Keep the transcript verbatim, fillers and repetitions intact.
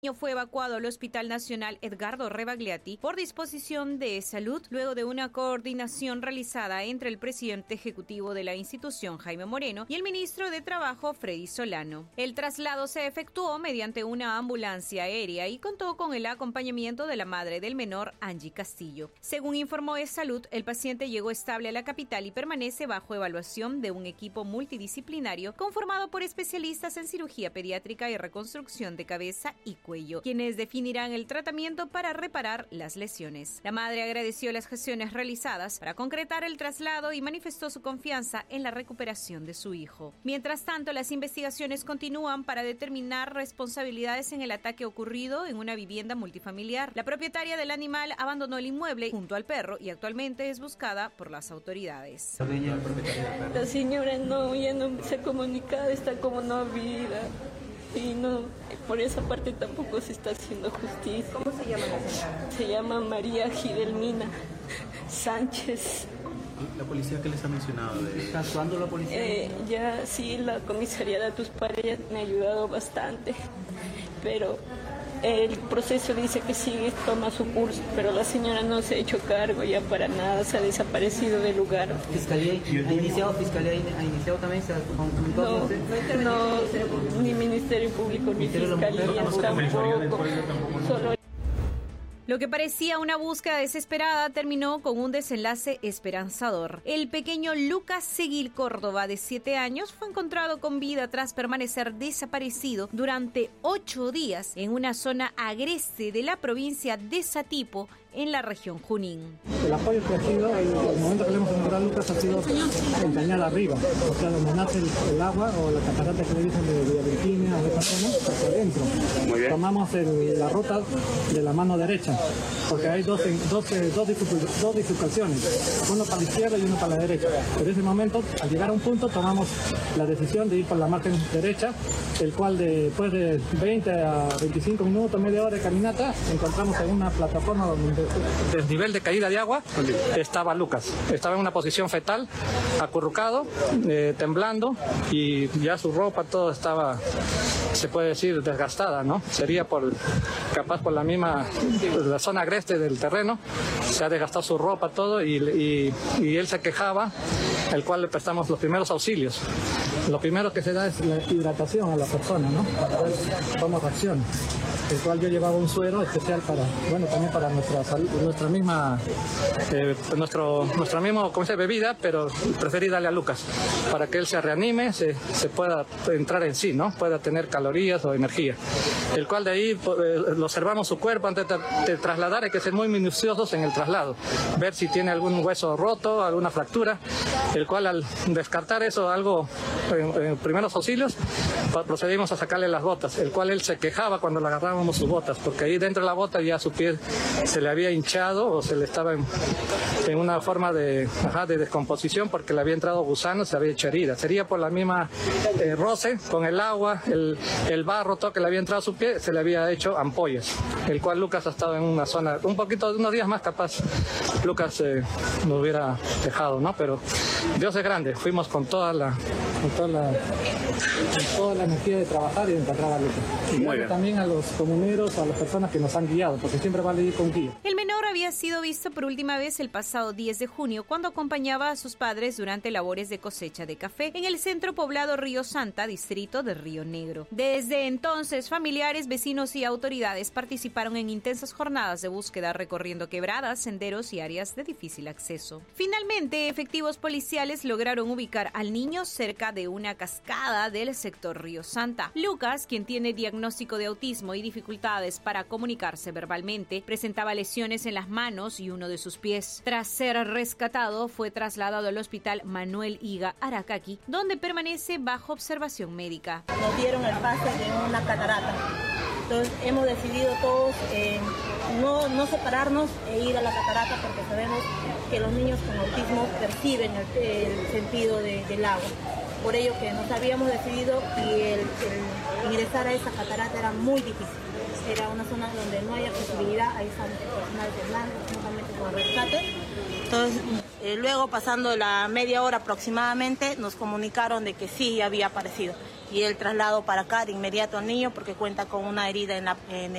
Fue evacuado al Hospital Nacional Edgardo Rebagliati por disposición de salud luego de una coordinación realizada entre el presidente ejecutivo de la institución, Jaime Moreno, y el ministro de Trabajo, Freddy Solano. El traslado se efectuó mediante una ambulancia aérea y contó con el acompañamiento de la madre del menor, Angie Castillo. Según informó de Salud, el paciente llegó estable a la capital y permanece bajo evaluación de un equipo multidisciplinario conformado por especialistas en cirugía pediátrica y reconstrucción de cabeza y cuerpo, quienes definirán el tratamiento para reparar las lesiones. La madre agradeció las gestiones realizadas para concretar el traslado y manifestó su confianza en la recuperación de su hijo. Mientras tanto, las investigaciones continúan para determinar responsabilidades en el ataque ocurrido en una vivienda multifamiliar. La propietaria del animal abandonó el inmueble junto al perro y actualmente es buscada por las autoridades. La señora no, ya no se ha comunicado, está como no vida. Y no, por esa parte tampoco se está haciendo justicia. ¿Cómo se llama la señora? Se llama María Gidelmina Sánchez. ¿La policía qué les ha mencionado? De... ¿Está actuando la policía? Eh, ya sí, la comisaría de tus padres me ha ayudado bastante, pero el proceso dice que sigue, toma su curso, pero la señora no se ha hecho cargo ya para nada, se ha desaparecido del lugar. ¿Fiscalía ha iniciado? ¿Fiscalía ha iniciado también? ¿Se ha comunicado? No, no, ni Ministerio Público, ni Fiscalía, tampoco. Solo... Lo que parecía una búsqueda desesperada terminó con un desenlace esperanzador. El pequeño Lucas Seguil Córdoba, de siete años, fue encontrado con vida tras permanecer desaparecido durante ocho días en una zona agreste de la provincia de Satipo, en la región Junín. El apoyo que ha sido, el, el momento que le hemos encontrado a Lucas ha sido en cañada arriba, o sea, donde nace el, el agua o la catarata que le dicen de Villaventina o de esta zona, hacia adentro. Tomamos el, la ruta de la mano derecha, porque hay dos, dos, dos, dos bifurcaciones, uno para la izquierda y uno para la derecha. Pero en ese momento, al llegar a un punto, tomamos la decisión de ir por la margen derecha, el cual después de veinte a veinticinco minutos, media hora de caminata, encontramos en una plataforma donde desnivel de caída de agua estaba Lucas. Estaba en una posición fetal, acurrucado, eh, temblando, y ya su ropa todo estaba, se puede decir, desgastada, ¿no? Sería por, capaz por la misma, la zona agreste del terreno, se ha desgastado su ropa, todo, y, y, y él se quejaba, el cual le prestamos los primeros auxilios. Lo primero que se da es la hidratación a la persona, ¿no? Para ver cómo reacciona. El cual yo llevaba un suero especial para, bueno, también para nuestra salud, nuestra misma, eh, nuestro, nuestra misma, como se bebida, pero preferí darle a Lucas, para que él se reanime, se, se pueda entrar en sí, ¿no? Pueda tener calorías o energía. El cual de ahí, eh, lo observamos su cuerpo antes de, de trasladar, hay que ser muy minuciosos en el traslado, ver si tiene algún hueso roto, alguna fractura, el cual al descartar eso, algo, en, en primeros auxilios, procedimos a sacarle las botas, el cual él se quejaba cuando le agarrábamos sus botas, porque ahí dentro de la bota ya su pie se le había hinchado o se le estaba en, en una forma de, ajá, de descomposición, porque le había entrado gusano, se había hecho herida. Sería por la misma eh, roce con el agua, el, el barro, todo que le había entrado a su pie, se le había hecho ampollas, el cual Lucas ha estado en una zona, un poquito, unos días más capaz, Lucas eh, nos hubiera dejado, ¿no? Pero Dios es grande, fuimos con toda la, con toda la, con toda la energía de trabajar y de encontrar a Lucas. Y también a los comuneros, a las personas que nos han guiado, porque siempre van a ir con guía. El menor había sido visto por última vez el pasado diez de junio, cuando acompañaba a sus padres durante labores de cosecha de café en el centro poblado Río Santa, distrito de Río Negro. Desde entonces, familiares, vecinos y autoridades participaron en intensas jornadas de búsqueda recorriendo quebradas, senderos y áreas de difícil acceso. Finalmente, efectivos policiales lograron ubicar al niño cerca de una cascada del sector Río Santa. Lucas, quien tiene diagnóstico de autismo y dificultades para comunicarse verbalmente, presentaba lesiones en las manos y uno de sus pies. Tras ser rescatado, fue trasladado al hospital Manuel Higa Aracaqui, donde permanece bajo observación médica. Nos dieron el pase de una catarata. Entonces hemos decidido todos eh, no, no separarnos e ir a la catarata, porque sabemos que los niños con autismo perciben el, el sentido de, del agua. Por ello que nos habíamos decidido, y el, el ingresar a esa catarata era muy difícil. Era una zona donde no hay accesibilidad, ahí están personal de plan, juntamente con el rescate. Entonces, eh, luego pasando la media hora aproximadamente, nos comunicaron de que sí había aparecido. Y el traslado para acá de inmediato al niño, porque cuenta con una herida en, la, en